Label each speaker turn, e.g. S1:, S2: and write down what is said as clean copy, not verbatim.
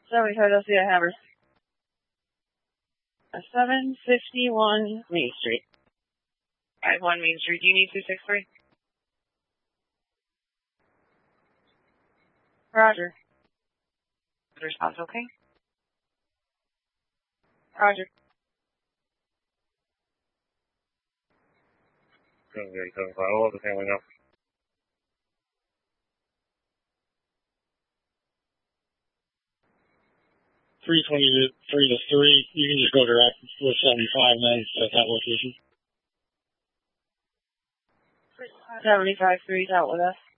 S1: 75 Delcia Hammers. 751 Main Street. 51 Main Street. Do you need 263? Roger. Response okay? Roger.
S2: Okay, 75. I'll let the family know. 323 to 3. You can just go direct with 75 and then at that location.
S1: 75 3's out with us.